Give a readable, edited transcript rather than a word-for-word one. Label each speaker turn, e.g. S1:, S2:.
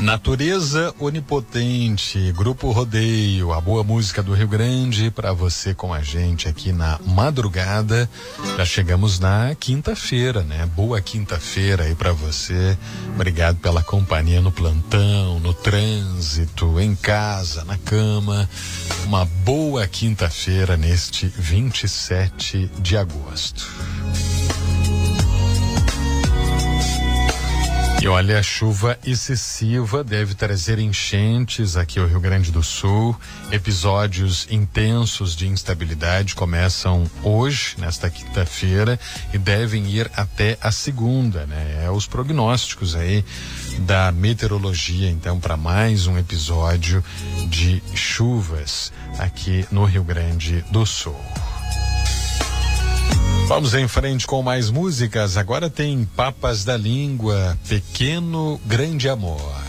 S1: Natureza Onipotente, Grupo Rodeio, a boa música do Rio Grande para você com a gente aqui na madrugada. Já chegamos na quinta-feira, né? Boa quinta-feira aí para você. Obrigado pela companhia no plantão, no trânsito, em casa, na cama. Uma boa quinta-feira neste 27 de agosto. E olha, a chuva excessiva deve trazer enchentes aqui ao Rio Grande do Sul. Episódios intensos de instabilidade começam hoje, nesta quinta-feira, e devem ir até a segunda, né? É os prognósticos aí da meteorologia, então, para mais um episódio de chuvas aqui no Rio Grande do Sul. Vamos em frente com mais músicas. Agora tem Papas da Língua, Pequeno Grande Amor.